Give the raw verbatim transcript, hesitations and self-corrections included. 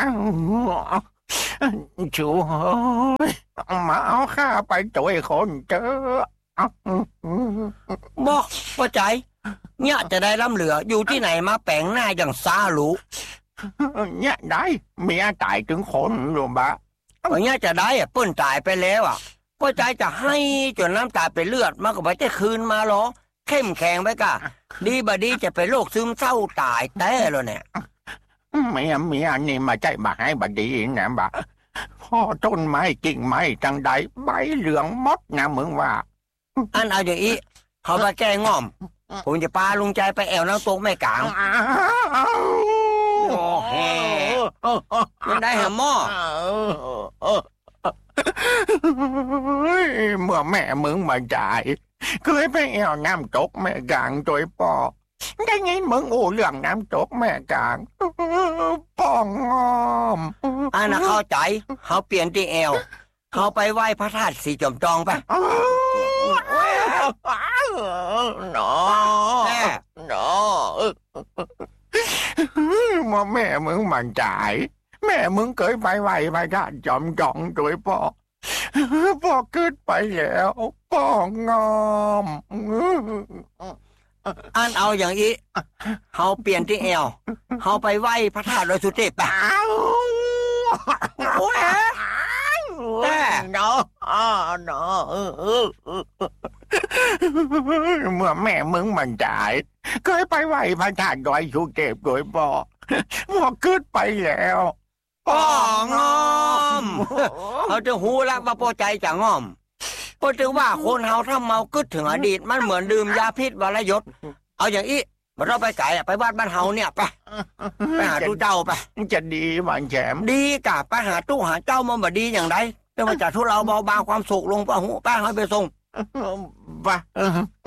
ช่วยมาเอาข้าไปช่วยคนเจอบอกว่าใจเนี่ยจะได้ล้ำเหลืออยู่ที่ไหนมาแปลงหน้าอย่างซาลูเนี่ยได้เมียตายถึงคนหรือเปล่าเนี่ยจะได้อะเปิ้นตายไปแล้วอ่ะว่าใจจะให้จนน้ำตาไปเลือดมากกว่าจะคืนมาหรอเข้มแข็งไปกะดีบดีจะเป็นโรคซึมเศร้าตายแต่แล้วเนี่ยเมียเมียนี่มาใจมาให้บดีนะบ่าพ่อต้นไม้กิ่งไม้จังใดใบเหลืองมดนะมึงว่าอันเอาอย่างนี้เขาไปแก้ง่อมผมจะพาลุงใจไปแอวน้ำตกแม่กลางโอ้โหมันได้หาหม้อเมื่อแม่มึงมาจ่ายเคยไปแอวน้ำตกแม่กลางโดยป่อได้ยินมึงโอ้เรื่องน้ำตกแม่กลางป่องงอมอันน่ะเข้าใจเขาเปลี่ยนที่แอวเขาไปไหว้พระธาตุสีจอมจองไปหนอหนอมาแม่มึงมันจ่ายแม่มึงเคยไปไหว้พระธาตุจอมจองโดยป่อป่อขึ้นไปแล้วป่องงอมอันเอาอย่างนี้เขาเปลี่ยนที่แอวเขาไปไหว้พระธาตุโดยสุเทพไปโอ้ยแต่เนาะเนาะเมื่อแม่มึงมันจ่ายเคยไปไหว้พระธาตุโดยสุเทพโดยป่อพอขึ้นไปแล้วป่องอมเขาจะหูแล้วว่าพอใจจะงอมเพราะถือว่าคนเฮาถ้าเมากึดถึงอดีตมันเหมือนดื่มยาพิษวรยศเอาอย่างอี้เราไปไก่ไปบ้านบ้านเฮาเนี่ยไปไปหาตู้เจ้าไปจะดีมันแฉมดีกะไปหาตู้หาเจ้ามันบ่ดีอย่างไรเดี๋ยวมันจะทุเราเบาบางความสุขลงป้าหูป้าให้ไปส่งป่ะ